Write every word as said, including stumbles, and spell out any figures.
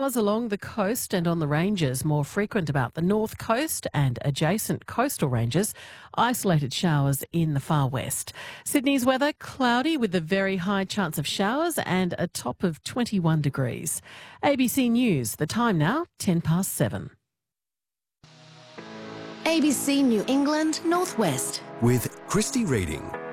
Showers along the coast and on the ranges, more frequent about the north coast and adjacent coastal ranges. Isolated showers in the far west. Sydney's weather, cloudy with a very high chance of showers and a top of twenty-one degrees. A B C News, the time now, ten past seven. A B C New England Northwest. With Christy Reading.